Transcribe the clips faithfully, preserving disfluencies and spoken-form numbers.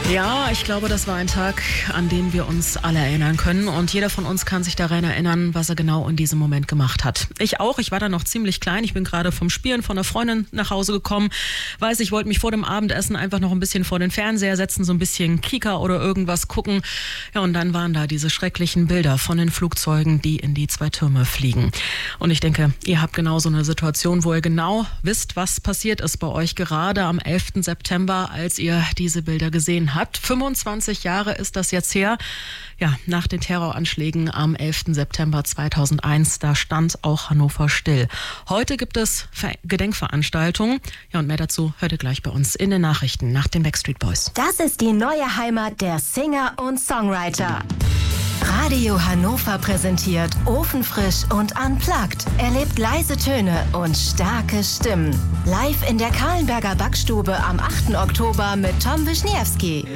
Ja, ich glaube, das war ein Tag, an den wir uns alle erinnern können. Und jeder von uns kann sich daran erinnern, was er genau in diesem Moment gemacht hat. Ich auch. Ich war da noch ziemlich klein. Ich bin gerade vom Spielen von einer Freundin nach Hause gekommen. Weiß, ich wollte mich vor dem Abendessen einfach noch ein bisschen vor den Fernseher setzen, so ein bisschen Kika oder irgendwas gucken. Ja, und dann waren da diese schrecklichen Bilder von den Flugzeugen, die in die zwei Türme fliegen. Und ich denke, ihr habt genau so eine Situation, wo ihr genau wisst, was passiert ist bei euch gerade am elften September, als ihr diese Bilder gesehen habt. Hat. fünfundzwanzig Jahre ist das jetzt her. Ja, nach den Terroranschlägen am elften September zweitausendeins, da stand auch Hannover still. Heute gibt es Ver- Gedenkveranstaltungen. Ja, und mehr dazu hört ihr gleich bei uns in den Nachrichten nach den Backstreet Boys. Das ist die neue Heimat der Singer und Songwriter. Radio Hannover präsentiert Ofenfrisch und Unplugged. Erlebt leise Töne und starke Stimmen. Live in der Kahlenberger Backstube am achten Oktober mit Tom Wischniewski.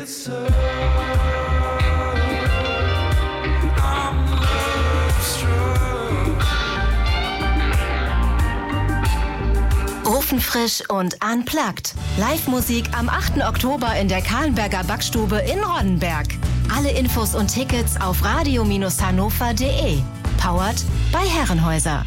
Ofenfrisch und Unplugged. Live-Musik am achten Oktober in der Kahlenberger Backstube in Ronnenberg. Alle Infos und Tickets auf radio hannover punkt de. Powered bei Herrenhäuser.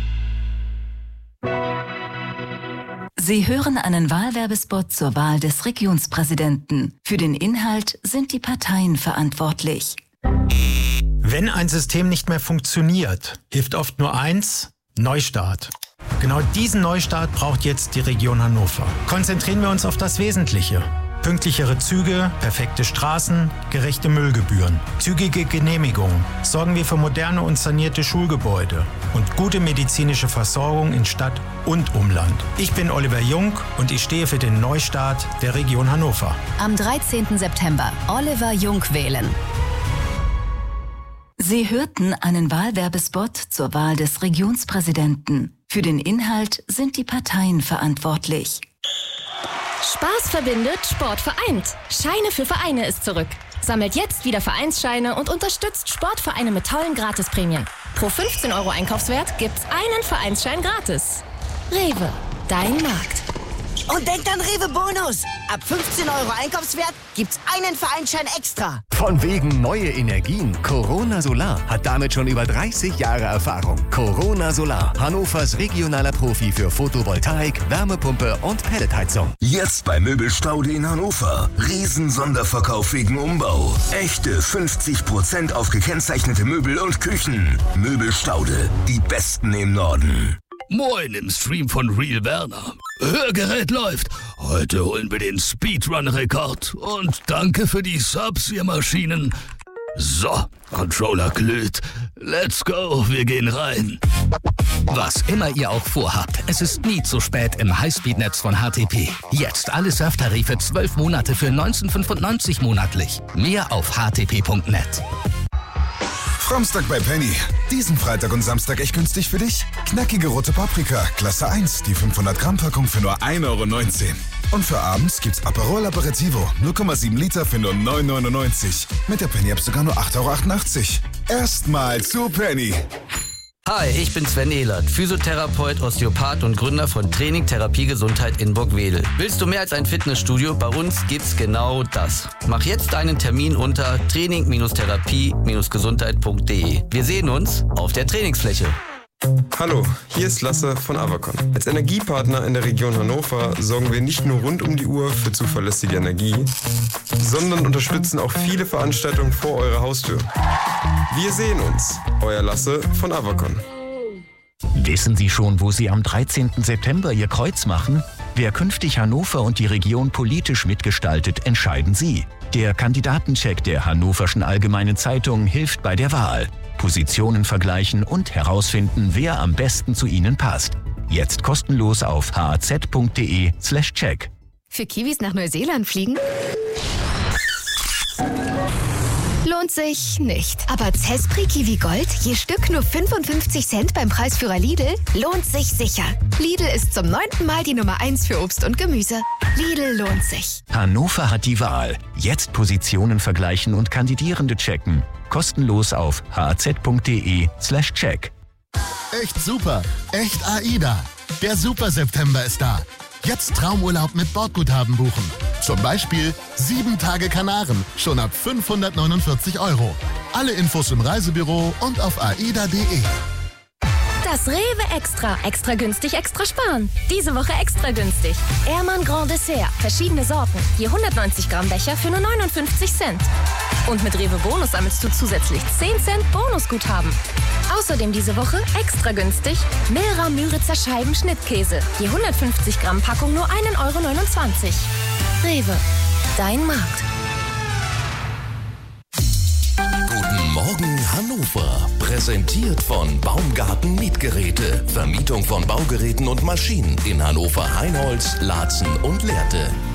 Sie hören einen Wahlwerbespot zur Wahl des Regionspräsidenten. Für den Inhalt sind die Parteien verantwortlich. Wenn ein System nicht mehr funktioniert, hilft oft nur eins: Neustart. Genau diesen Neustart braucht jetzt die Region Hannover. Konzentrieren wir uns auf das Wesentliche. Pünktlichere Züge, perfekte Straßen, gerechte Müllgebühren, zügige Genehmigungen. Sorgen wir für moderne und sanierte Schulgebäude und gute medizinische Versorgung in Stadt und Umland. Ich bin Oliver Jung und ich stehe für den Neustart der Region Hannover. Am dreizehnten September Oliver Jung wählen. Sie hörten einen Wahlwerbespot zur Wahl des Regionspräsidenten. Für den Inhalt sind die Parteien verantwortlich. Spaß verbindet, Sport vereint. Scheine für Vereine ist zurück. Sammelt jetzt wieder Vereinsscheine und unterstützt Sportvereine mit tollen Gratisprämien. Pro fünfzehn Euro Einkaufswert gibt's einen Vereinsschein gratis. Rewe, dein Markt. Und denkt an Rewe Bonus. Ab fünfzehn Euro Einkaufswert gibt's einen Vereinsschein extra. Von wegen neue Energien. Corona Solar hat damit schon über dreißig Jahre Erfahrung. Corona Solar, Hannovers regionaler Profi für Photovoltaik, Wärmepumpe und Pelletheizung. Jetzt bei Möbelstaude in Hannover. Riesen-Sonderverkauf wegen Umbau. Echte fünfzig Prozent auf gekennzeichnete Möbel und Küchen. Möbelstaude, die besten im Norden. Moin im Stream von Real Werner. Hörgerät läuft. Heute holen wir den Speedrun-Rekord. Und danke für die Subs, ihr Maschinen. So, Controller glüht. Let's go, wir gehen rein. Was immer ihr auch vorhabt, es ist nie zu spät im Highspeed-Netz von H T P. Jetzt alle Surftarife zwölf Monate für neunzehn fünfundneunzig monatlich. Mehr auf h t p punkt net. Samstag bei Penny. Diesen Freitag und Samstag echt günstig für dich? Knackige rote Paprika, Klasse eins, die fünfhundert Gramm Packung für nur ein Euro neunzehn. Und für abends gibt's Aperol Aperitivo, null Komma sieben Liter für nur neun Euro neunundneunzig. Mit der Penny-App sogar nur acht Euro achtundachtzig. Erstmal zu Penny. Hi, ich bin Sven Ehlert, Physiotherapeut, Osteopath und Gründer von Training Therapie Gesundheit in Burgwedel. Willst du mehr als ein Fitnessstudio? Bei uns gibt's genau das. Mach jetzt deinen Termin unter training therapie gesundheit punkt de. Wir sehen uns auf der Trainingsfläche. Hallo, hier ist Lasse von Avacon. Als Energiepartner in der Region Hannover sorgen wir nicht nur rund um die Uhr für zuverlässige Energie, sondern unterstützen auch viele Veranstaltungen vor eurer Haustür. Wir sehen uns. Euer Lasse von Avacon. Wissen Sie schon, wo Sie am dreizehnten September Ihr Kreuz machen? Wer künftig Hannover und die Region politisch mitgestaltet, entscheiden Sie. Der Kandidatencheck der Hannoverschen Allgemeinen Zeitung hilft bei der Wahl. Positionen vergleichen und herausfinden, wer am besten zu Ihnen passt. Jetzt kostenlos auf h a z punkt de slash check. Für Kiwis nach Neuseeland fliegen? Lohnt sich nicht. Aber Zespri Kiwi Gold, je Stück nur fünfundfünfzig Cent beim Preisführer Lidl, lohnt sich sicher. Lidl ist zum neunten Mal die Nummer eins für Obst und Gemüse. Lidl lohnt sich. Hannover hat die Wahl. Jetzt Positionen vergleichen und Kandidierende checken. Kostenlos auf h a z punkt de slash check. Echt super. Echt AIDA. Der Super September ist da. Jetzt Traumurlaub mit Bordguthaben buchen. Zum Beispiel sieben Tage Kanaren, schon ab fünfhundertneunundvierzig Euro. Alle Infos im Reisebüro und auf aida punkt de. Das Rewe Extra. Extra günstig, extra sparen. Diese Woche extra günstig. Ehrmann Grand Dessert. Verschiedene Sorten. Je hundertneunzig Gramm Becher für nur neunundfünfzig Cent. Und mit Rewe Bonus sammelst du zusätzlich zehn Cent Bonusguthaben. Außerdem diese Woche extra günstig Milra Müritzer Scheiben Schnittkäse. Je hundertfünfzig Gramm Packung nur ein Euro neunundzwanzig. Rewe. Dein Markt. Guten Morgen Hannover. Präsentiert von Baumgarten Mietgeräte. Vermietung von Baugeräten und Maschinen in Hannover, Heinholz, Laatzen und Lehrte.